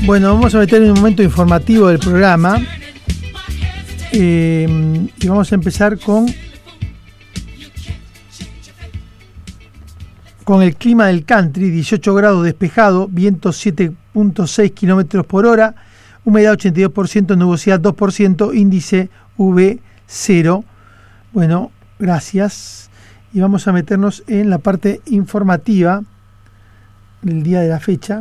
Bueno, vamos a meter en un momento informativo del programa y vamos a empezar con el clima del country. 18 grados despejado, viento 7.6 kilómetros por hora, humedad 82%, nubosidad 2%, índice V0. Bueno, gracias. Y vamos a meternos en la parte informativa del día de la fecha,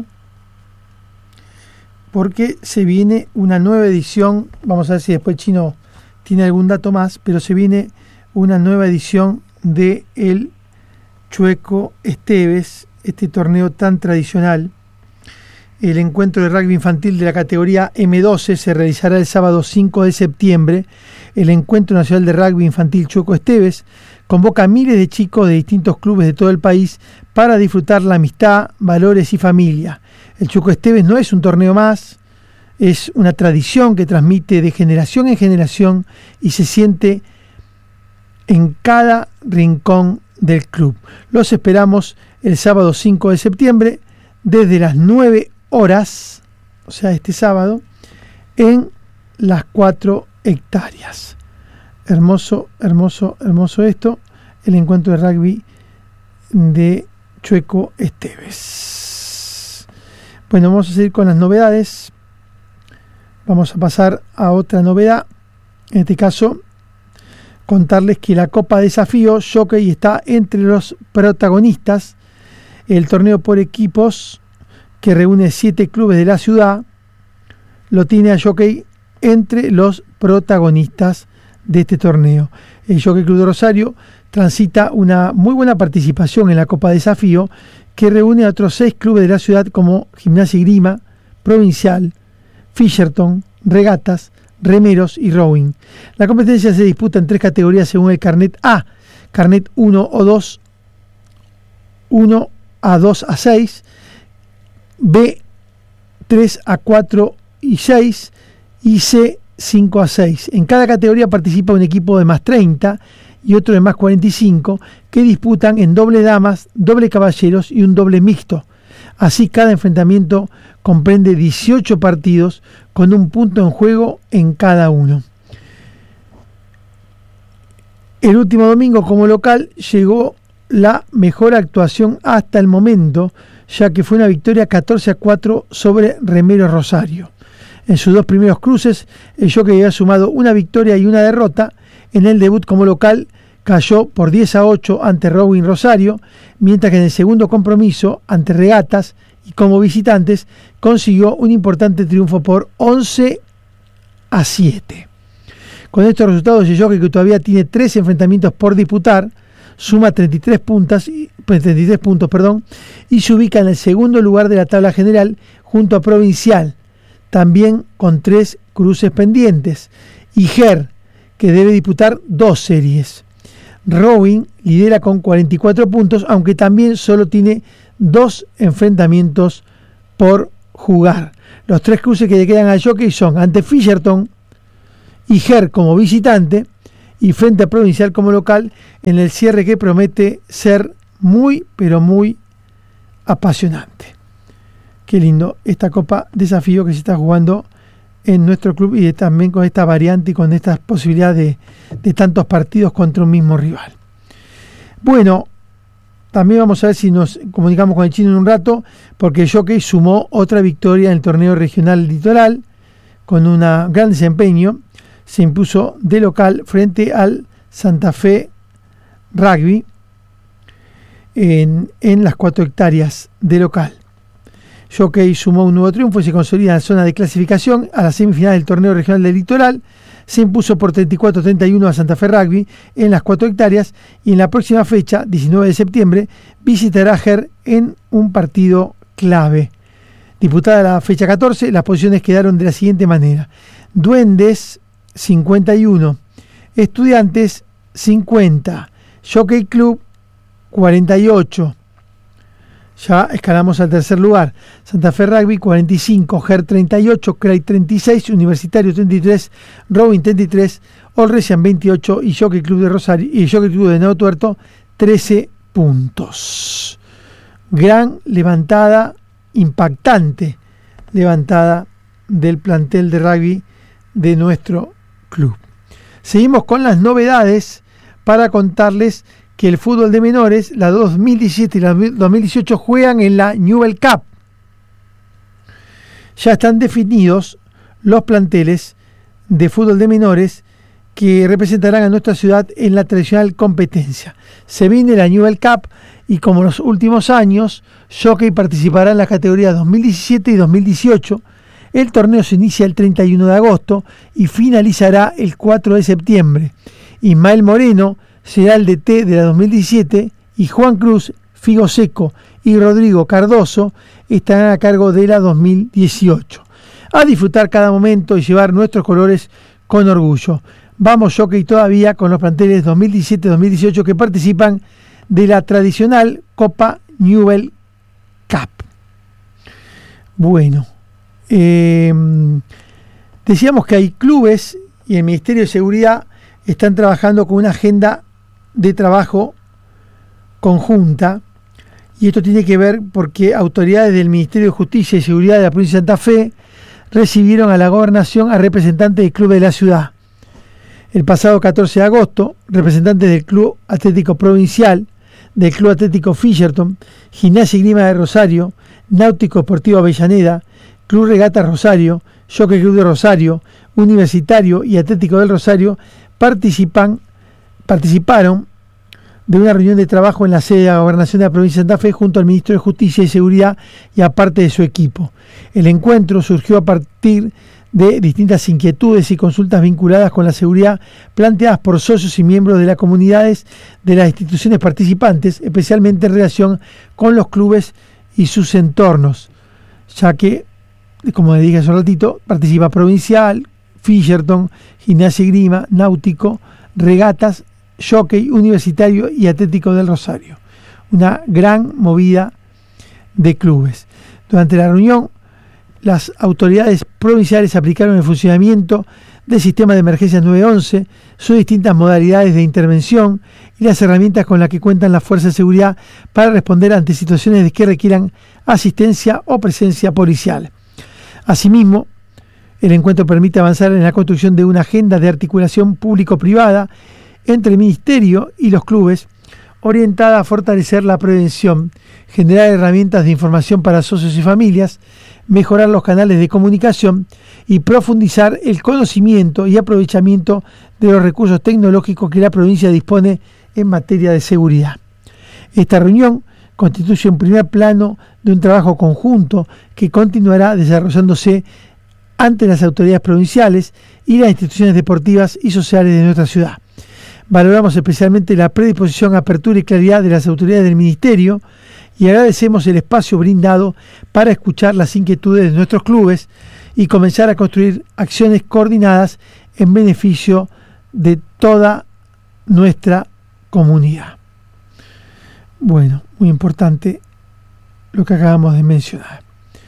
porque se viene una nueva edición. Vamos a ver si después Chino tiene algún dato más, pero se viene una nueva edición de el Chueco Esteves, este torneo tan tradicional. El encuentro de rugby infantil de la categoría M12 se realizará el sábado 5 de septiembre. El Encuentro Nacional de Rugby Infantil Chueco Esteves convoca a miles de chicos de distintos clubes de todo el país para disfrutar la amistad, valores y familia. El Chueco Esteves no es un torneo más, es una tradición que transmite de generación en generación y se siente en cada rincón del club. Los esperamos el sábado 5 de septiembre desde las 9 horas, o sea, este sábado, en las 4 hectáreas. Hermoso, hermoso, hermoso esto, el encuentro de rugby de Chueco Esteves. Bueno, vamos a seguir con las novedades. Vamos a pasar a otra novedad. En este caso, contarles que la Copa Desafío Jockey está entre los protagonistas. El torneo por equipos, que reúne 7 clubes de la ciudad, lo tiene a Jockey entre los protagonistas de este torneo. El Jockey Club de Rosario transita una muy buena participación en la Copa Desafío, que reúne a otros 6 clubes de la ciudad como Gimnasia y Grima, Provincial, Fisherton, Regatas, Remeros y Rowing. La competencia se disputa en 3 categorías según el carnet A: carnet 1 o 2, 1 a 2 a 6, B 3 a 4 y 6 y C 5 a 6. En cada categoría participa un equipo de más 30 y otro de más 45 que disputan en doble damas, doble caballeros y un doble mixto. Así, cada enfrentamiento comprende 18 partidos con un punto en juego en cada uno. El último domingo, como local, llegó la mejor actuación hasta el momento, ya que fue una victoria 14-4 sobre Remeros Rosario. En sus 2 primeros cruces, el Jockey había sumado una victoria y una derrota. En el debut como local, cayó por 10-8 ante Rowing Rosario, mientras que en el segundo compromiso, ante Regatas y como visitantes, consiguió un importante triunfo por 11-7. Con estos resultados, el Jockey, que todavía tiene 3 enfrentamientos por disputar, suma 33 puntos, y se ubica en el segundo lugar de la tabla general junto a Provincial, también con 3 cruces pendientes, y GER, que debe disputar 2 series. Rowing lidera con 44 puntos, aunque también solo tiene 2 enfrentamientos por jugar. Los 3 cruces que le quedan al Jockey son ante Fisherton y GER como visitante y frente a Provincial como local, en el cierre que promete ser muy, pero muy apasionante. Qué lindo esta Copa Desafío que se está jugando en nuestro club y también con esta variante y con estas posibilidades de tantos partidos contra un mismo rival. Bueno, también vamos a ver si nos comunicamos con el Chino en un rato, porque el Jockey sumó otra victoria en el torneo regional Litoral con un gran desempeño. Se impuso de local frente al Santa Fe Rugby en las 4 hectáreas de local. Jockey sumó un nuevo triunfo y se consolida en la zona de clasificación a la semifinal del torneo regional del Litoral. Se impuso por 34-31 a Santa Fe Rugby en las 4 hectáreas y en la próxima fecha, 19 de septiembre, visitará a GER en un partido clave. Disputada la fecha 14, las posiciones quedaron de la siguiente manera: Duendes 51, Estudiantes 50, Jockey Club 48. Ya escalamos al tercer lugar. Santa Fe Rugby 45, GER 38, CRAI 36, Universitario 33, Rowing 33, Olresian 28 y Jockey Club de Rosario y Jockey Club de Nuevo Tuerto 13 puntos. Gran levantada impactante levantada del plantel de rugby de nuestro club. Seguimos con las novedades para contarles que el fútbol de menores, la 2017 y la 2018, juegan en la Newell Cup. Ya están definidos los planteles de fútbol de menores que representarán a nuestra ciudad en la tradicional competencia. Se viene la Newell Cup y, como en los últimos años, Jockey participará en las categorías 2017 y 2018. El torneo se inicia el 31 de agosto y finalizará el 4 de septiembre. Ismael Moreno será el DT de la 2017 y Juan Cruz, Figo Seco y Rodrigo Cardoso estarán a cargo de la 2018. A disfrutar cada momento y llevar nuestros colores con orgullo. Vamos Jockey todavía con los planteles 2017-2018 que participan de la tradicional Copa Newell Cup. Bueno, decíamos que hay clubes y el Ministerio de Seguridad están trabajando con una agenda de trabajo conjunta, y esto tiene que ver porque autoridades del Ministerio de Justicia y Seguridad de la provincia de Santa Fe recibieron a la gobernación a representantes del club de la ciudad. El pasado 14 de agosto, representantes del Club Atlético Provincial, del Club Atlético Fisherton, Gimnasia y Grima de Rosario, Náutico Deportivo Avellaneda, Club Regata Rosario, Jockey Club de Rosario, Universitario y Atlético del Rosario participaron de una reunión de trabajo en la sede de la Gobernación de la provincia de Santa Fe junto al Ministro de Justicia y Seguridad y a parte de su equipo. El encuentro surgió a partir de distintas inquietudes y consultas vinculadas con la seguridad planteadas por socios y miembros de las comunidades de las instituciones participantes, especialmente en relación con los clubes y sus entornos, ya que, como le dije hace un ratito, participa Provincial, Fisherton, Gimnasia y Grima, Náutico, Regatas, Jockey, Universitario y Atlético del Rosario. Una gran movida de clubes. Durante la reunión, las autoridades provinciales aplicaron el funcionamiento del sistema de emergencias 911, sus distintas modalidades de intervención y las herramientas con las que cuentan las fuerzas de seguridad para responder ante situaciones de que requieran asistencia o presencia policial. Asimismo, el encuentro permite avanzar en la construcción de una agenda de articulación público-privada entre el Ministerio y los clubes, orientada a fortalecer la prevención, generar herramientas de información para socios y familias, mejorar los canales de comunicación y profundizar el conocimiento y aprovechamiento de los recursos tecnológicos que la provincia dispone en materia de seguridad. Esta reunión constituye un primer plano de un trabajo conjunto que continuará desarrollándose ante las autoridades provinciales y las instituciones deportivas y sociales de nuestra ciudad. Valoramos especialmente la predisposición, apertura y claridad de las autoridades del Ministerio y agradecemos el espacio brindado para escuchar las inquietudes de nuestros clubes y comenzar a construir acciones coordinadas en beneficio de toda nuestra comunidad. Bueno, muy importante lo que acabamos de mencionar.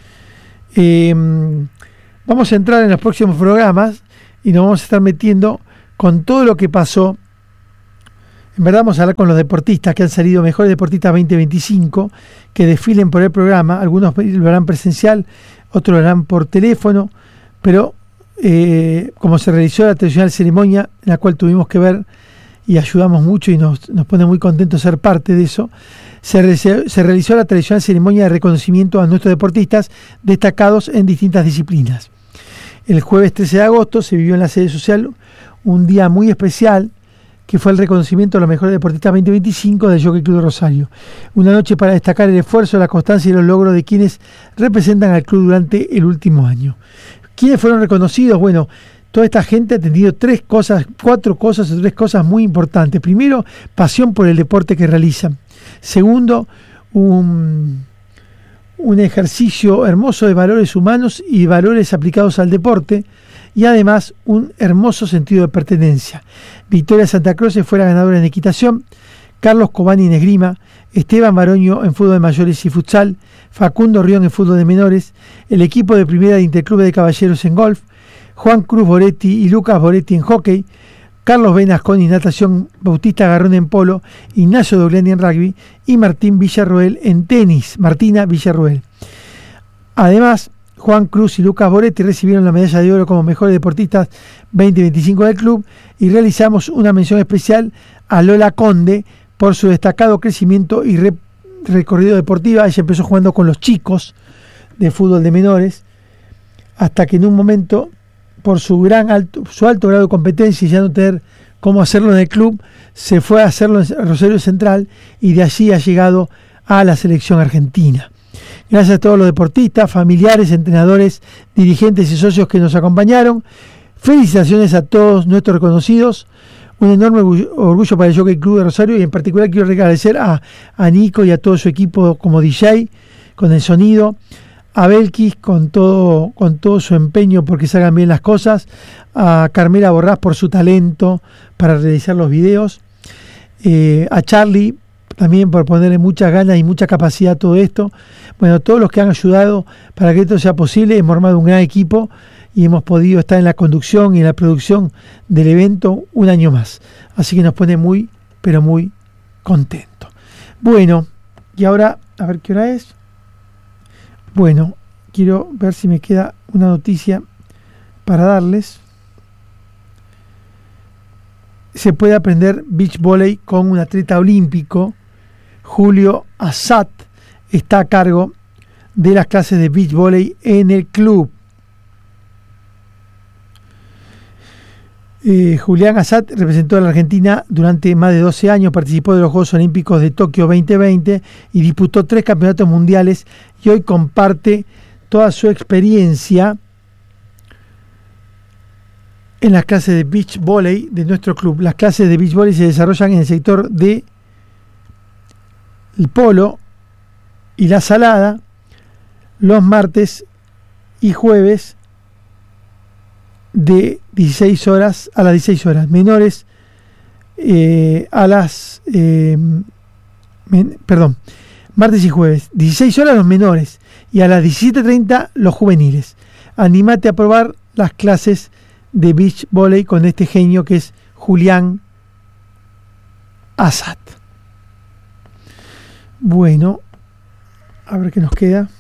Vamos a entrar en los próximos programas y nos vamos a estar metiendo con todo lo que pasó. En verdad vamos a hablar con los deportistas que han salido mejores deportistas 2025, que desfilen por el programa. Algunos lo harán presencial, otros lo harán por teléfono, pero como se realizó la tradicional ceremonia, en la cual tuvimos que ver y ayudamos mucho y nos pone muy contentos ser parte de eso, se realizó la tradicional ceremonia de reconocimiento a nuestros deportistas destacados en distintas disciplinas. El jueves 13 de agosto se vivió en la sede social un día muy especial, que fue el reconocimiento a los mejores deportistas 2025 del Jockey Club de Rosario. Una noche para destacar el esfuerzo, la constancia y los logros de quienes representan al club durante el último año. ¿Quiénes fueron reconocidos? Bueno, toda esta gente ha tenido cuatro cosas muy importantes. Primero, pasión por el deporte que realizan. Segundo, un ejercicio hermoso de valores humanos y valores aplicados al deporte. Y además un hermoso sentido de pertenencia. Victoria Santa Cruz fue la ganadora en equitación, Carlos Cobani en esgrima, Esteban Baroño en fútbol de mayores y futsal, Facundo Rión en fútbol de menores, el equipo de primera de Interclube de Caballeros en golf, Juan Cruz Boretti y Lucas Boretti en hockey, Carlos Benasconi en natación, Bautista Garrón en polo, Ignacio Dogliani en rugby y Martín Villarroel en tenis. Martina Villarroel. Además, Juan Cruz y Lucas Boretti recibieron la medalla de oro como mejores deportistas 2025 del club, y realizamos una mención especial a Lola Conde por su destacado crecimiento y recorrido deportivo. Ella empezó jugando con los chicos de fútbol de menores, hasta que en un momento, por su alto grado de competencia y ya no tener cómo hacerlo en el club, se fue a hacerlo en Rosario Central, y de allí ha llegado a la selección argentina. Gracias a todos los deportistas, familiares, entrenadores, dirigentes y socios que nos acompañaron. Felicitaciones a todos nuestros reconocidos. Un enorme orgullo para el Jockey Club de Rosario, y en particular quiero agradecer a Nico y a todo su equipo como DJ, con el sonido, a Belkis con todo su empeño porque salgan bien las cosas, a Carmela Borrás por su talento para realizar los videos, a Charlie también por ponerle muchas ganas y mucha capacidad a todo esto. Bueno, todos los que han ayudado para que esto sea posible. Hemos armado un gran equipo y hemos podido estar en la conducción y en la producción del evento un año más. Así que nos pone muy, pero muy contento. Bueno, y ahora, a ver qué hora es. Bueno, quiero ver si me queda una noticia para darles. Se puede aprender beach volley con un atleta olímpico. Julio Assad está a cargo de las clases de beach volley en el club. Julián Assad representó a la Argentina durante más de 12 años, participó de los Juegos Olímpicos de Tokio 2020 y disputó 3 campeonatos mundiales, y hoy comparte toda su experiencia en las clases de beach volley de nuestro club. Las clases de beach volley se desarrollan en el sector de el polo y la salada los martes y jueves de 16 horas a las 16 horas, menores martes y jueves 16 horas los menores y a las 17:30 los juveniles. Anímate a probar las clases de beach volley con este genio que es Julián Assad. Bueno, a ver qué nos queda.